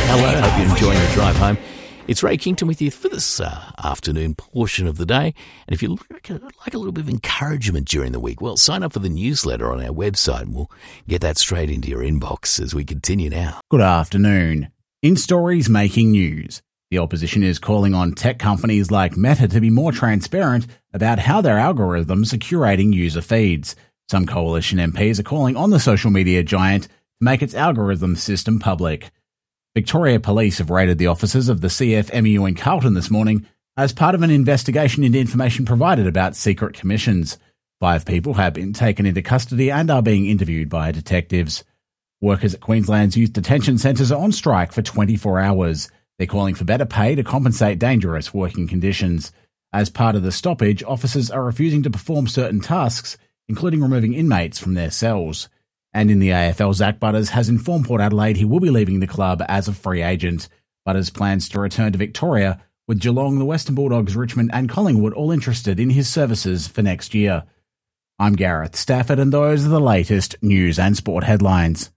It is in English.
Hello, hope you're enjoying the drive home. It's Ray Kington with you for this afternoon portion of the day. And if you like a little bit of encouragement during the week, well, sign up for the newsletter on our website and we'll get that straight into your inbox as we continue now. Good afternoon. In stories making news, the opposition is calling on tech companies like Meta to be more transparent about how their algorithms are curating user feeds. Some coalition MPs are calling on the social media giant to make its algorithm system public. Victoria Police have raided the offices of the CFMEU in Carlton this morning as part of an investigation into information provided about secret commissions. 5 people have been taken into custody and are being interviewed by detectives. Workers at Queensland's youth detention centres are on strike for 24 hours. They're calling for better pay to compensate dangerous working conditions. As part of the stoppage, officers are refusing to perform certain tasks, including removing inmates from their cells. And in the AFL, Zach Butters has informed Port Adelaide he will be leaving the club as a free agent. Butters plans to return to Victoria, with Geelong, the Western Bulldogs, Richmond and Collingwood all interested in his services for next year. I'm Gareth Stafford and those are the latest news and sport headlines.